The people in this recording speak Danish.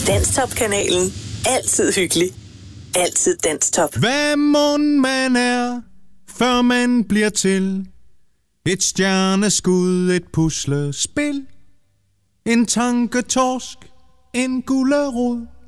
Danstop-kanalen. Altid hyggelig. Altid Danstop. Hvad mon man er, før man bliver til? Et stjerneskud, et puslespil, en tanketorsk, en gullerod.